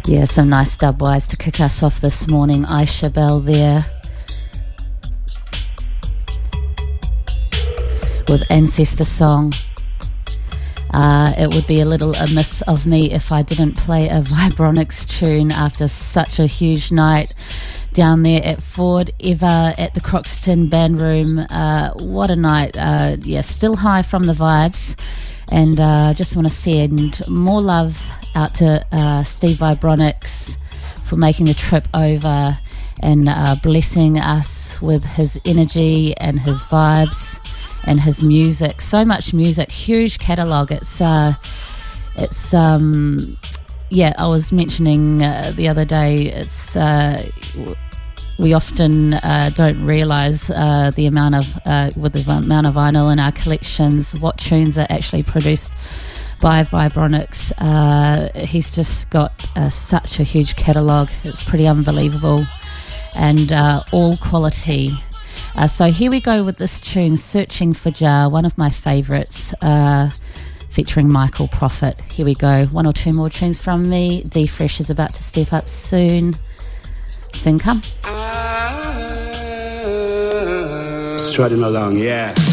Yeah, some nice dubwise to kick us off this morning. Aisha Bell there with Ancestor Song. It would be a little amiss of me if I didn't play a Vibronics tune after such a huge night down there at Ford Ever at the Croxton Band Room. What a night. Yeah, still high from the vibes. And just want to send more love out to Steve Vibronics for making the trip over and blessing us with his energy and his vibes and his music. So much music, huge catalogue. Yeah, I was mentioning the other day, we often don't realise the amount of with the amount of vinyl in our collections, what tunes are actually produced by Vibronics. He's just got such a huge catalogue. It's pretty unbelievable, and all quality. So here we go with this tune, Searching for Jah, one of my favourites, featuring Michael Prophet. Here we go. One or two more tunes from me. D-Fresh is about to step up soon. Soon come. Strutting along, yeah.